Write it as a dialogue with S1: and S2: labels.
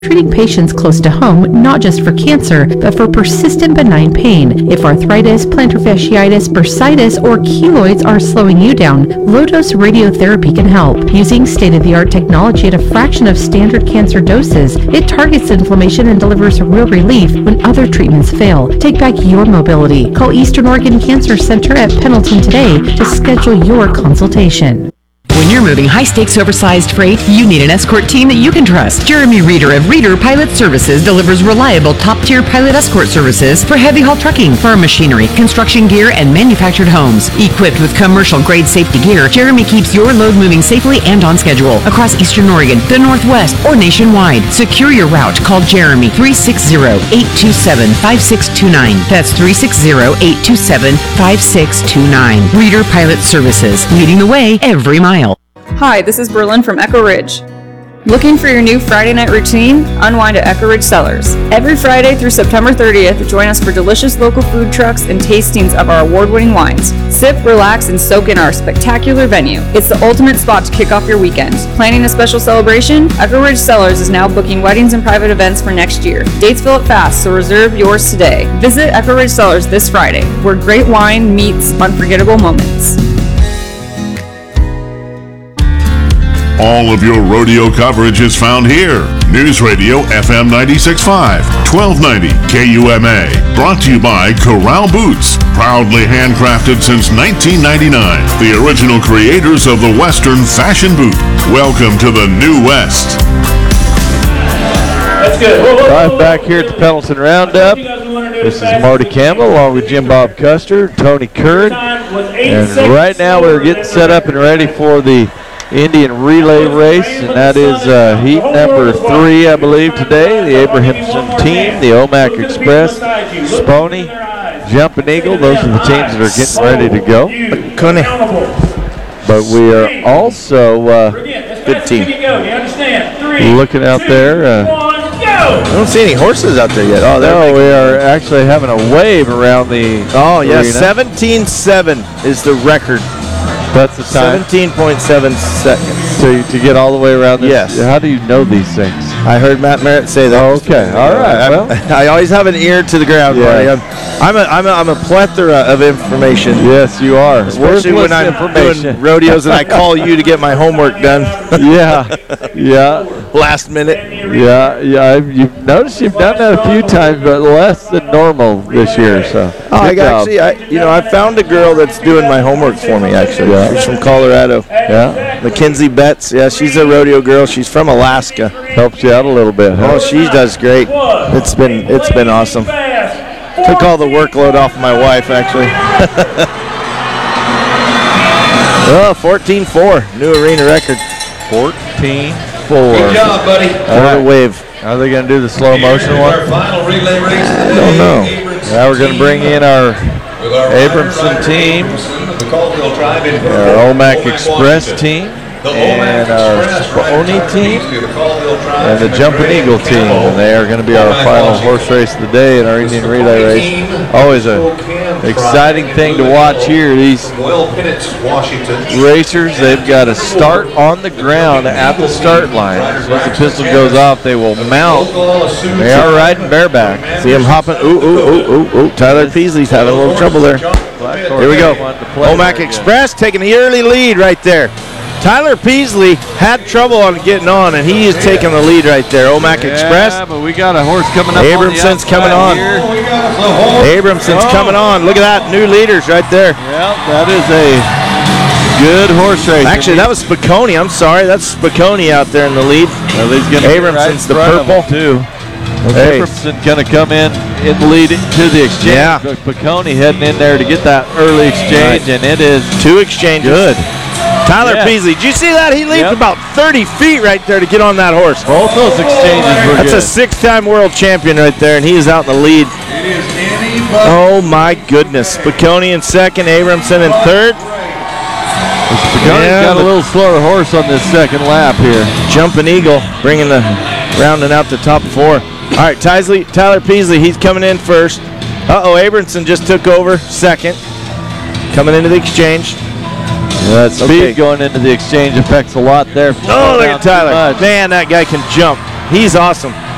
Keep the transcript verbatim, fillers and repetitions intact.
S1: treating patients close to home, not just for cancer, but for persistent benign pain. If arthritis, plantar fasciitis, bursitis, or keloids are slowing you down, low-dose radiotherapy can help. Using state-of-the-art technology at a fraction of standard cancer doses, it targets inflammation and delivers real relief when other treatments fail. Take back your mobility. Call Eastern Oregon Cancer Center at Pendleton today to schedule your consultation.
S2: When you're moving high-stakes oversized freight, you need an escort team that you can trust. Jeremy Reeder of Reeder Pilot Services delivers reliable top-tier pilot escort services for heavy-haul trucking, farm machinery, construction gear, and manufactured homes. Equipped with commercial-grade safety gear, Jeremy keeps your load moving safely and on schedule across Eastern Oregon, the Northwest, or nationwide. Secure your route. Call Jeremy three six zero, eight two seven, five six two nine. That's three six zero, eight two seven, five six two nine. Reeder Pilot Services, leading the way every mile.
S3: Hi, this is Berlin from Echo Ridge. Looking for your new Friday night routine? Unwind at Echo Ridge Cellars. Every Friday through September thirtieth, join us for delicious local food trucks and tastings of our award-winning wines. Sip, relax, and soak in our spectacular venue. It's the ultimate spot to kick off your weekend. Planning a special celebration? Echo Ridge Cellars is now booking weddings and private events for next year. Dates fill up fast, so reserve yours today. Visit Echo Ridge Cellars this Friday, where great wine meets unforgettable moments.
S4: All of your rodeo coverage is found here. News Radio F M ninety-six point five, twelve ninety K U M A. Brought to you by Corral Boots. Proudly handcrafted since nineteen ninety-nine. The original creators of the Western fashion boot. Welcome to the New West.
S5: That's good. Whoa, whoa, whoa, Live back here at the Pendleton Roundup. This is Marty Campbell along with Jim Bob Custer, Tony Curran. And right now we're getting set up and ready for the Indian relay race, and that is uh, heat number three, I believe, today. The Abrahamson team, the Omak Express, Spony, Jumping Eagle. Those are the teams that are getting ready to go. But we are also uh, good team. Looking out there. Uh, I don't see any horses out there yet. Oh, no, we are actually having a wave around the Oh, yeah, seventeen seven is the record. That's the time. seventeen point seven seconds. To, to get all the way around this? Yes. How do you know these things? I heard Matt Merritt say that. Oh, okay. All right. Well, I always have an ear to the ground. Yeah. I'm, I'm, a, I'm, a, I'm a plethora of information. Yes, you are. Especially when I'm doing rodeos and I call you to get my homework done. Yeah. Yeah. Last minute. Yeah. Yeah. I've, you've noticed you've done that a few times, but less than normal this year. So. Oh, I actually, I, you know, I found a girl that's doing my homework for me. Actually, yeah. She's from Colorado. Yeah. Mackenzie Betts. Yeah, she's a rodeo girl. She's from Alaska. Helps you out a little bit. Huh? Oh, she does great. It's been it's been awesome. Took all the workload off my wife, actually. Oh, fourteen four, new arena record. fourteen four. Good job, buddy. What a wave. Are they going to do the slow motion one? Final relay race. I don't know. Now we're going to bring in our Abramson team, our Omak Express team, and our Spony team, and the Jumping Eagle team. And they are going to be our final horse race of the day in our Indian relay race. Always a exciting thing to watch here. These racers, they've got to start on the ground at the start line. As soon as the pistol goes off, they will mount. They are riding bareback. See them hopping. Ooh, ooh, ooh, ooh, ooh. Tyler Peasley's having a little trouble there. Here we go. Omak Express taking the early lead right there. Tyler Peasley had trouble on getting on, and he is taking the lead right there. Omak yeah, Express. Yeah, but we got a horse coming up. Abramson's coming on. Here. Abramson's oh. coming on. Look at that, new leaders right there. Yeah, that is a good horse race. Actually, that was Spicone. I'm sorry, that's Spicone out there in the lead. Well, Abramson's right the purple too. Okay. Abramson going to come in in the lead to the exchange. Yeah. Spicone heading in there to get that early exchange, right. And it is two exchanges. Good. Tyler yeah. Peasley, did you see that? He leaped yep. about thirty feet right there to get on that horse. Both those exchanges were That's good. A six-time world champion right there, and he is out in the lead. Oh, my goodness. Spicone in second, Abramson in third. Spicone's yeah, got a little slower horse on this second lap here. Jumping Eagle, bringing the, rounding out the top four. All right, Tyler, Tyler Peasley, he's coming in first. Uh-oh, Abramson just took over second. Coming into the exchange. Yeah, that speed okay. going into the exchange affects a lot there. Oh, look at Tyler. Man, that guy can jump. He's awesome.